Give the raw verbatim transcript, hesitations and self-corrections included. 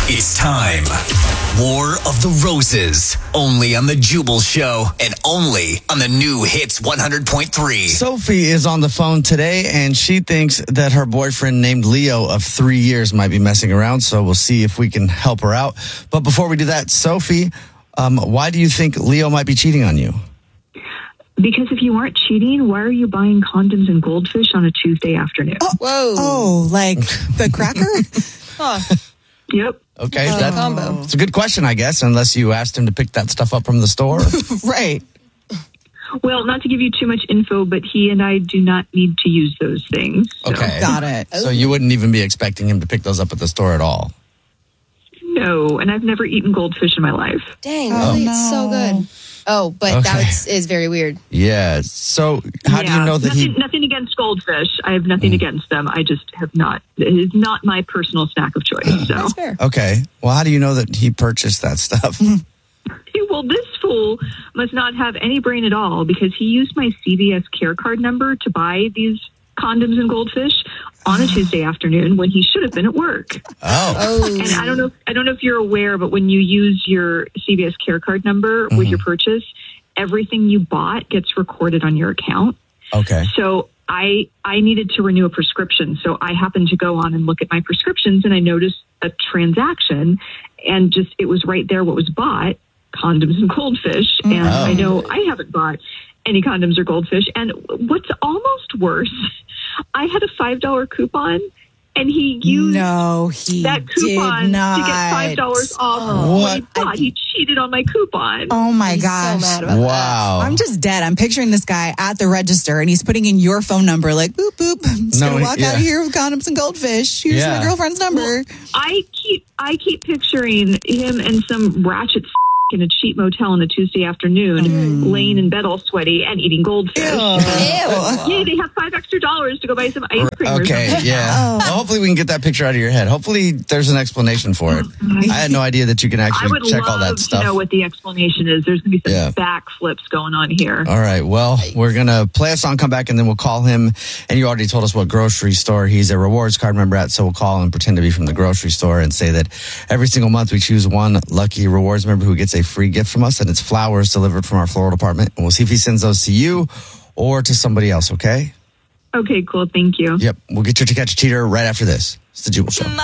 It's time. War of the Roses. Only on The Jubal Show and only on the new Hits one hundred point three. Sophie is on the phone today, and she thinks that her boyfriend named Leo of three years might be messing around, so we'll see if we can help her out. But before we do that, Sophie, um, why do you think Leo might be cheating on you? Because if you aren't cheating, why are you buying condoms and goldfish on a Tuesday afternoon? Oh, whoa. Oh, like the cracker? Huh. Yep. Okay, Oh. that's Combo. it's a good question, I guess, unless you asked him to pick that stuff up from the store. Right. Well, not to give you too much info, but he and I do not need to use those things. So. Okay. Got it. So you wouldn't even be expecting him to pick those up at the store at all? No, and I've never eaten goldfish in my life. Dang, Oh, really? no. It's so good. Oh, but Okay. that is, is very weird. Yeah. So how do Yeah, you know that nothing, he... Nothing against goldfish. I have nothing against them. I just have not. It is not my personal snack of choice. So. That's fair. Okay. Well, how do you know that he purchased that stuff? Well, this fool must not have any brain at all because he used my C V S care card number to buy these condoms and goldfish on a Tuesday afternoon when he should have been at work. Oh. Oh, And I don't know. I don't know if you're aware, but when you use your C V S care card number with your purchase, everything you bought gets recorded on your account. Okay. So I I needed to renew a prescription. So I happened to go on and look at my prescriptions, and I noticed a transaction, and just it was right there what was bought: condoms and goldfish. And Oh. I know I haven't bought any condoms or goldfish. And what's almost worse, I had a five dollar coupon, and he used No, he that coupon did not. to get five dollars off Oh. what he bought. He cheated on my coupon. Oh my he's gosh. so mad about Wow. I'm just dead. I'm picturing this guy at the register and he's putting in your phone number like boop boop. I'm just No, gonna walk yeah. out of here with condoms and goldfish. Here's Yeah. my girlfriend's number. I keep I keep picturing him and some ratchet in a cheap motel on a Tuesday afternoon, laying in bed all sweaty and eating goldfish. that. Ew. Yay, they have five extra dollars to go buy some ice cream or Okay, something. yeah. Well, hopefully we can get that picture out of your head. Hopefully there's an explanation for it. I had no idea that you can I actually would check love all that to stuff. know what the explanation is. There's going to be some Yeah. backflips going on here. All right. Well, we're going to play a song, come back, and then we'll call him. And you already told us what grocery store he's a rewards card member at. So we'll call and pretend to be from the grocery store and say that every single month we choose one lucky rewards member who gets a free gift from us. And it's flowers delivered from our floral department. And we'll see if he sends those to you or to somebody else. Okay. Okay, cool. Thank you. Yep. We'll get you to catch a cheater right after this. It's the Jubal Show.